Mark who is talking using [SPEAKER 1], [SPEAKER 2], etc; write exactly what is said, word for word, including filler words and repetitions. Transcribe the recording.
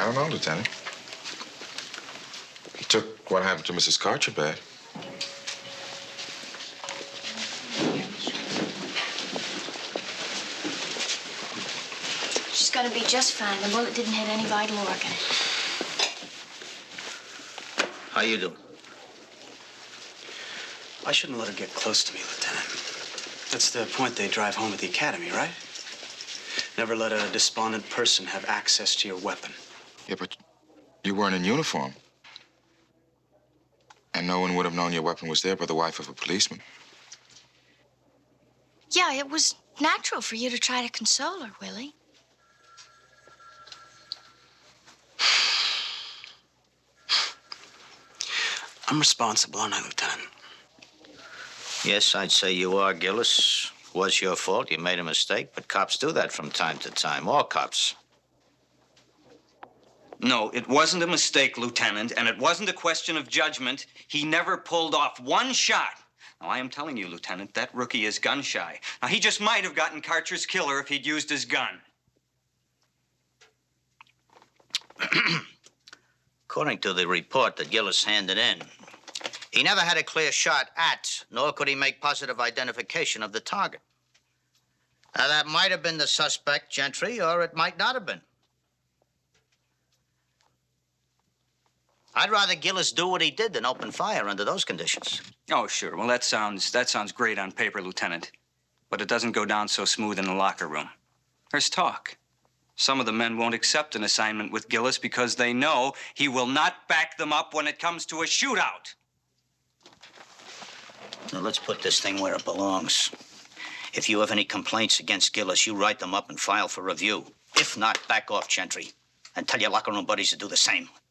[SPEAKER 1] don't know, Lieutenant. He took what happened to Missus Karcher bad.
[SPEAKER 2] She's gonna be just fine. The bullet didn't hit any vital organ.
[SPEAKER 3] How you doing?
[SPEAKER 4] I shouldn't let her get close to me, Lieutenant. That's the point they drive home at the academy, right? Never let a despondent person have access to your weapon.
[SPEAKER 1] Yeah, but you weren't in uniform. And no one would have known your weapon was there but the wife of a policeman.
[SPEAKER 2] Yeah, it was natural for you to try to console her, Willie.
[SPEAKER 4] I'm responsible, aren't I, Lieutenant?
[SPEAKER 3] Yes, I'd say you are, Gillis. Was your fault. You made a mistake, but cops do that from time to time. All cops.
[SPEAKER 5] No, it wasn't a mistake, Lieutenant, and it wasn't a question of judgment. He never pulled off one shot. Now, I am telling you, Lieutenant, that rookie is gun-shy. Now, he just might have gotten Karcher's killer if he'd used his gun.
[SPEAKER 3] According to the report that Gillis handed in, he never had a clear shot at, nor could he make positive identification of the target. Now, that might have been the suspect, Gentry, or it might not have been. I'd rather Gillis do what he did than open fire under those conditions.
[SPEAKER 5] Oh, sure. Well, that sounds, that sounds great on paper, Lieutenant. But it doesn't go down so smooth in the locker room. There's talk. Some of the men won't accept an assignment with Gillis because they know he will not back them up when it comes to a shootout.
[SPEAKER 3] Now, let's put this thing where it belongs. If you have any complaints against Gillis, you write them up and file for review. If not, back off, Gentry, and tell your locker room buddies to do the same.